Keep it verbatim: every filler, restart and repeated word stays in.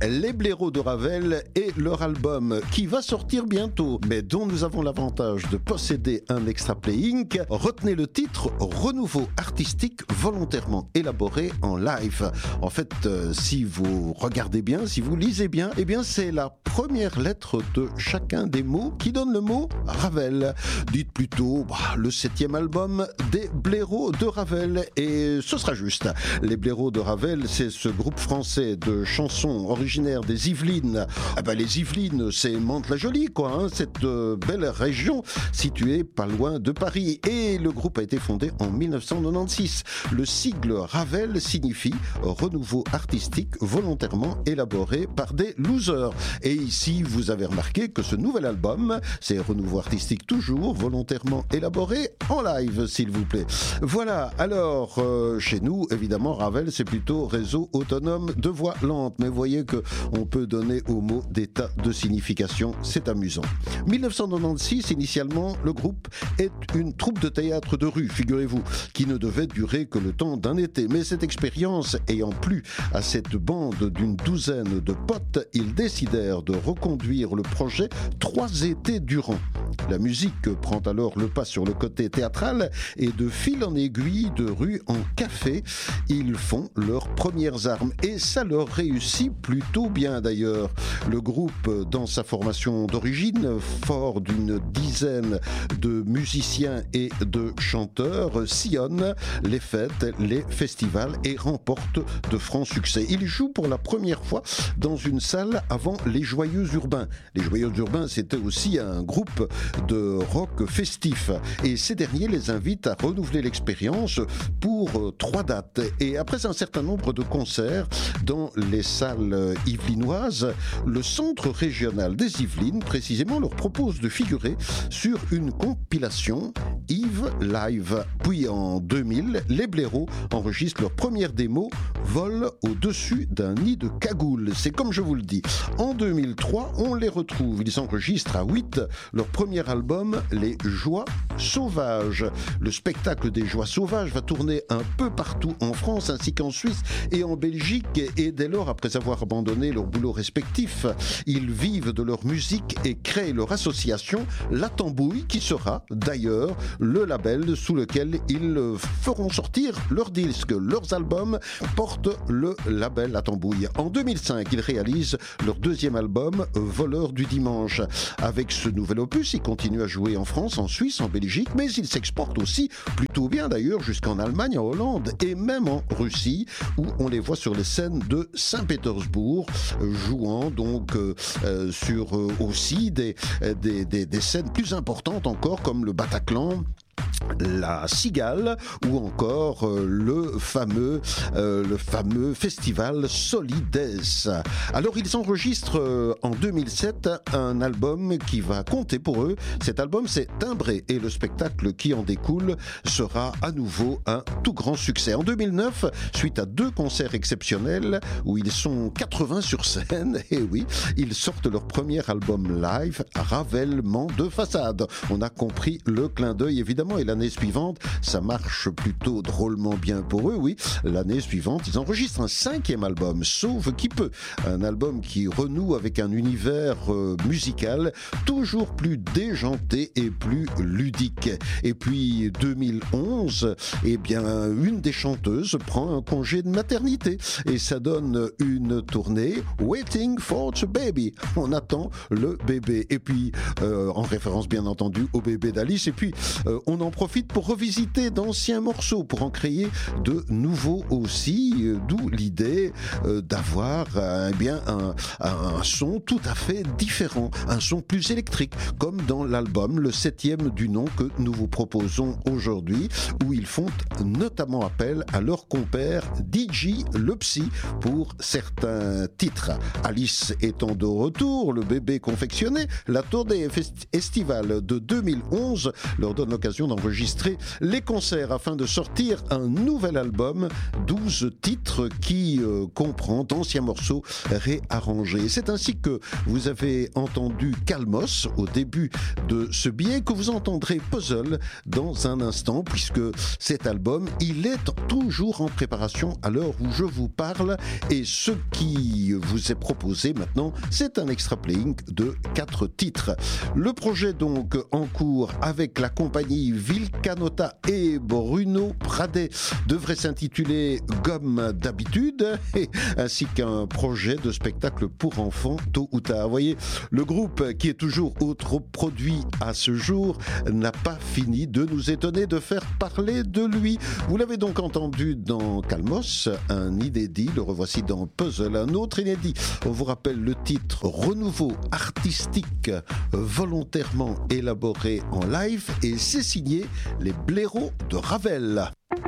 Les Blaireaux de Ravel et leur album qui va sortir bientôt, mais dont nous avons l'avantage de posséder un extra playing. Retenez le titre Renouveau artistique volontairement élaboré en live. En fait, euh, si vous regardez bien, si vous lisez bien, eh bien c'est la première lettre de chacun des mots qui donne le mot Ravel. Dites plutôt bah, le septième album des Blaireaux de Ravel et ce sera juste. Les Blaireaux de Ravel, c'est ce groupe français de chansons originaire des Yvelines. Ah ben, les Yvelines, c'est Mantes-la-Jolie, quoi, hein, cette euh, belle région située pas loin de Paris. Et le groupe a été fondé en dix-neuf cent quatre-vingt-seize. Le sigle Ravel signifie renouveau artistique volontairement élaboré par des losers. Et ici, vous avez remarqué que ce nouvel album, c'est renouveau artistique toujours volontairement élaboré en live, s'il vous plaît. Voilà, alors, euh, chez nous, évidemment, Ravel, c'est plutôt réseau autonome de voix lente. Mais vous voyez qu'on peut donner au mot des tas de significations, c'est amusant. dix-neuf cent quatre-vingt-seize, initialement, le groupe est une troupe de théâtre de rue, figurez-vous, qui ne devait durer que le temps d'un été. Mais cette expérience ayant plu à cette bande d'une douzaine de potes, ils décidèrent de reconduire le projet trois étés durant. La musique prend alors le pas sur le côté théâtral et de fil en aiguille, de rue en café, ils font leurs premières armes. Et ça leur réussit plutôt bien d'ailleurs. Le groupe, dans sa formation d'origine, fort d'une dizaine de musiciens et de chanteurs, sillonne les fêtes, les festivals et remporte de francs succès. Ils jouent pour la première fois dans une salle avant les Joyeux Urbains. Les Joyeux Urbains, c'était aussi un groupe de rock festif. Et ces derniers les invitent à renouveler l'expérience pour trois dates. Et après un certain nombre de concerts dans les salles yvelinoises, le centre régional des Yvelines, précisément, leur propose de figurer sur une compilation Yves Live. Puis en deux mille, les Blaireaux enregistrent leur première démo Vol au-dessus d'un nid de cagoule. C'est comme je vous le dis. En deux mille trois, on les retrouve. Ils enregistrent à huit leur premier album, Les Joies Sauvages. Le spectacle des Joies Sauvages va tourner un peu partout en France ainsi qu'en Suisse et en Belgique. Et dès lors, après avoir abandonné leur boulot respectif, ils vivent de leur musique et créent leur association La Tambouille, qui sera d'ailleurs le label sous lequel ils feront sortir leurs disques. Leurs albums portent le label La Tambouille. En deux mille cinq, ils réalisent leur deuxième album, Voleurs du Dimanche. Avec ce nouvel opus, ils continuent à jouer en France, en Suisse, en Belgique, mais ils s'exportent aussi plutôt bien d'ailleurs jusqu'en Allemagne, en Hollande et même en Russie, où on les voit sur les scènes de Saint-Pétersbourg, jouant donc euh, euh, sur euh, aussi des, des, des, des scènes plus importantes encore, comme le Bataclan, la Cigale ou encore euh, le fameux euh, le fameux festival Solides. Alors ils enregistrent euh, en deux mille sept un album qui va compter pour eux. Cet album, c'est Timbré, et le spectacle qui en découle sera à nouveau un tout grand succès. En deux mille neuf, suite à deux concerts exceptionnels où ils sont quatre-vingts sur scène, et oui, ils sortent leur premier album live, Ravellement de façade. On a compris le clin d'œil évidemment. Et l'année suivante, ça marche plutôt drôlement bien pour eux, oui. L'année suivante, ils enregistrent un cinquième album, Sauve qui peut. Un album qui renoue avec un univers euh, musical toujours plus déjanté et plus ludique. Et puis, deux mille onze, eh bien, une des chanteuses prend un congé de maternité. Et ça donne une tournée Waiting for the Baby. On attend le bébé. Et puis, euh, en référence bien entendu au bébé d'Alice. Et puis, euh, on en profite pour revisiter d'anciens morceaux, pour en créer de nouveaux aussi, euh, d'où l'idée euh, d'avoir euh, eh bien un, un son tout à fait différent, un son plus électrique, comme dans l'album, le septième du nom que nous vous proposons aujourd'hui, où ils font notamment appel à leur compère D J Le Psy pour certains titres. Alice étant de retour, le bébé confectionné, la tournée estivale de deux mille onze leur donne l'occasion d'en enregistré les concerts afin de sortir un nouvel album, douze titres qui euh, comprend d'anciens morceaux réarrangés. C'est ainsi que vous avez entendu Calmos au début de ce billet, que vous entendrez Puzzle dans un instant, puisque cet album, il est toujours en préparation à l'heure où je vous parle, et ce qui vous est proposé maintenant, c'est un extra playing de quatre titres. Le projet donc en cours avec la compagnie Vilcanota et Bruno Pradet devrait s'intituler Gomme d'habitude, et, ainsi qu'un projet de spectacle pour enfants tôt ou tard. Vous voyez, le groupe qui est toujours autoproduit à ce jour n'a pas fini de nous étonner, de faire parler de lui. Vous l'avez donc entendu dans Calmos, un inédit, le revoici dans Puzzle, un autre inédit. On vous rappelle le titre Renouveau artistique volontairement élaboré en live, et c'est signé les blaireaux de Ravel.